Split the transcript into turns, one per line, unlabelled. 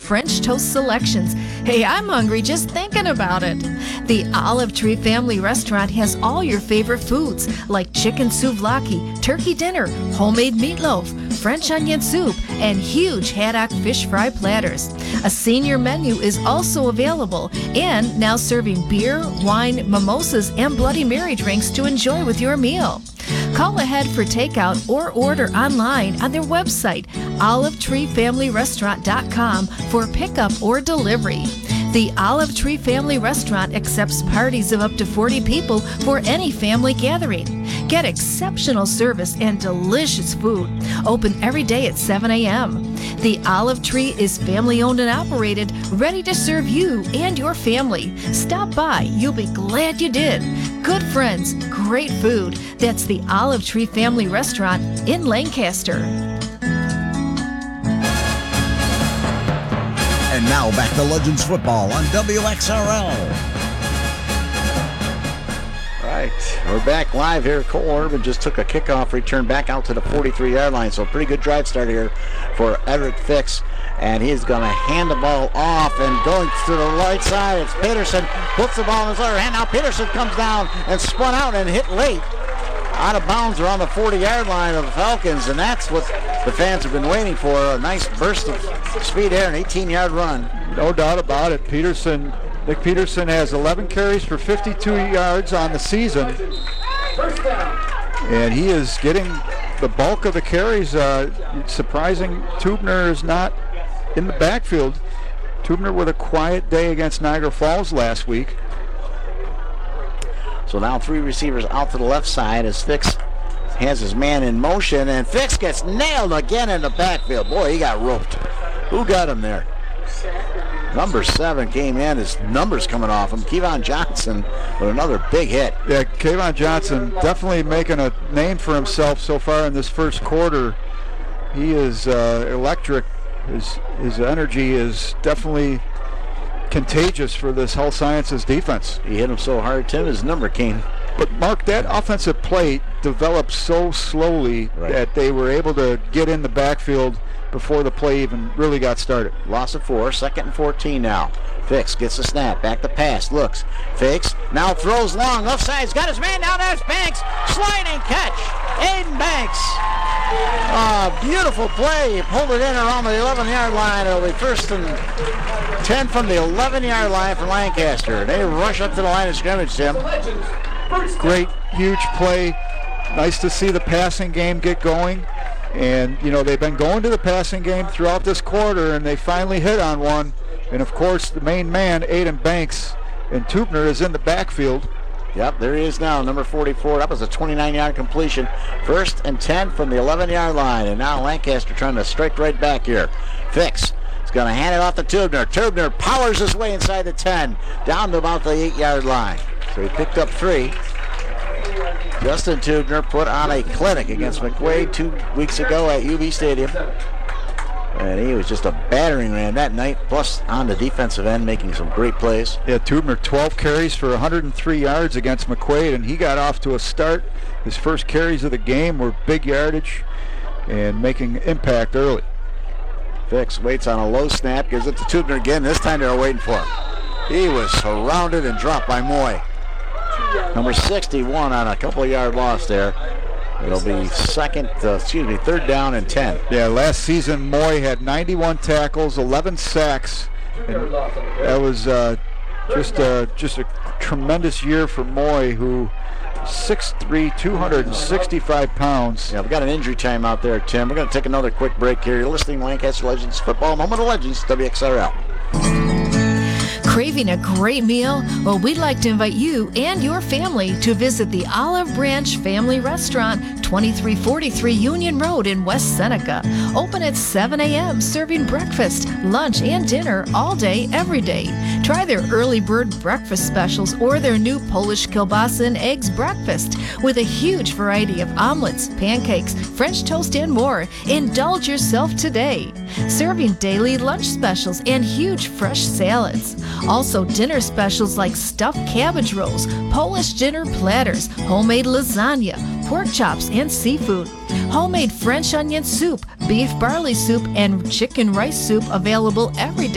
French toast selections. Hey, I'm hungry just thinking about it. The Olive Tree Family Restaurant has all your favorite foods like chicken souvlaki, turkey dinner, homemade meatloaf, French onion soup, and huge haddock fish fry platters. A senior menu is also available and now serving beer, wine, mimosas, and Bloody Mary drinks to enjoy with your meal. Call ahead for takeout or order online on their website, olivetreefamilyrestaurant.com, for pickup or delivery. The Olive Tree Family Restaurant accepts parties of up to 40 people for any family gathering. Get exceptional service and delicious food. Open every day at 7 a.m. The Olive Tree is family-owned and operated, ready to serve you and your family. Stop by. You'll be glad you did. Good friends, great food. That's the Olive Tree Family Restaurant in Lancaster.
And now back to Legends Football on WXRL.
Right, we're back live here. Cole Urban just took a kickoff return back out to the 43-yard line, so pretty good drive start here for Everett Fix. And he's going to hand the ball off, and going to the right side, it's Peterson. Puts the ball in his other hand. Now Peterson comes down and spun out and hit late. Out of bounds around the 40-yard line of the Falcons, and that's what the fans have been waiting for. A nice burst of speed there, an 18-yard run.
No doubt about it. Nick Peterson has 11 carries for 52 yards on the season. And he is getting the bulk of the carries. Surprising Tubner is not in the backfield. Tubner with a quiet day against Niagara Falls last week.
So now three receivers out to the left side as Fix has his man in motion, and Fix gets nailed again in the backfield. Boy, he got roped. Who got him there? Number 7 came in. His numbers coming off him. Kevon Johnson with another big hit.
Yeah, Kevon Johnson definitely making a name for himself so far in this first quarter. He is electric. His energy is definitely contagious for this Health Sciences defense.
He hit him so hard, Tim, his number came.
But Mark, that offensive play developed so slowly that they were able to get in the backfield before the play even really got started.
Loss of 4, 2nd and 14 now. Fix gets the snap, back to pass, looks, fakes, now throws long, left side, he's got his man down there, it's Banks, sliding catch, Aiden Banks. Beautiful play, he pulled it in around the 11-yard line. It'll be 1st and 10 from the 11-yard line for Lancaster. They rush up to the line of scrimmage, Tim.
Great, huge play. Nice to see the passing game get going. And, you know, they've been going to the passing game throughout this quarter, and they finally hit on one. And, of course, the main man, Aiden Banks, and Tubner is in the backfield.
Yep, there he is now, number 44. That was a 29-yard completion. 1st and 10 from the 11-yard line. And now Lancaster trying to strike right back here. Fix is going to hand it off to Tubner. Tubner powers his way inside the 10, down to about the 8-yard line. So he picked up 3. Justin Tubner put on a clinic against McQuaid 2 weeks ago at UB Stadium. And he was just a battering ram that night, plus on the defensive end making some great plays.
Yeah, Tubner 12 carries for 103 yards against McQuaid, and he got off to a start. His first carries of the game were big yardage and making impact early.
Fix waits on a low snap, gives it to Tubner again. This time they're waiting for him. He was surrounded and dropped by Moy. Number 61 on a couple of yard loss there. It'll be 3rd down and 10.
Yeah, last season Moy had 91 tackles, 11 sacks. And that was just a tremendous year for Moy, who 6'3", 265 pounds.
Yeah, we got an injury time out there, Tim. We're going to take another quick break here. You're listening to Lancaster Legends Football, Moment of Legends, WXRL.
Craving a great meal? Well, we'd like to invite you and your family to visit the Olive Branch Family Restaurant, 2343 Union Road in West Seneca. Open at 7 a.m., serving breakfast, lunch, and dinner all day, every day. Try their early bird breakfast specials or their new Polish kielbasa and eggs breakfast with a huge variety of omelets, pancakes, French toast, and more. Indulge yourself today. Serving daily lunch specials and huge fresh salads. Also, dinner specials like stuffed cabbage rolls, Polish dinner platters, homemade lasagna, pork chops, and seafood. Homemade French onion soup, beef barley soup, and chicken rice soup available every day.